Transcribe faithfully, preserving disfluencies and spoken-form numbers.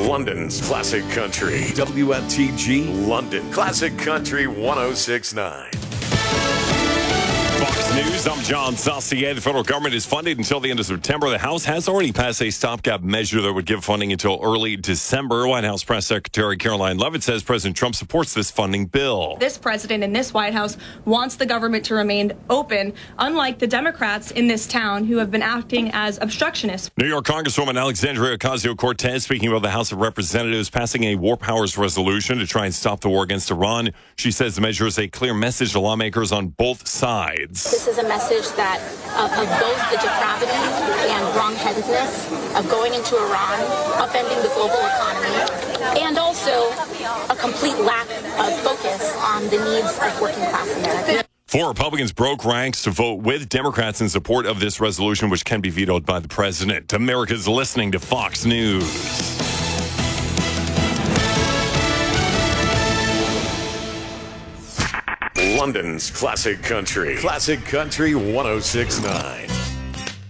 London's Classic Country. W F T G London. Classic Country one oh six point nine. Fox News, I'm John Saucier. The federal government is funded until the end of September. The House has already passed a stopgap measure that would give funding until early December. White House Press Secretary Caroline Leavitt says President Trump supports this funding bill. This president in this White House wants the government to remain open, unlike the Democrats in this town who have been acting as obstructionists. New York Congresswoman Alexandria Ocasio-Cortez speaking about the House of Representatives passing a war powers resolution to try and stop the war against Iran. She says the measure is a clear message to lawmakers on both sides. This is a message that of, of both the depravity and wrongheadedness of going into Iran, upending the global economy, and also a complete lack of focus on the needs of working class Americans. Four Republicans broke ranks to vote with Democrats in support of this resolution, which can be vetoed by the president. America's listening to Fox News. London's Classic Country. Classic Country one oh six point nine.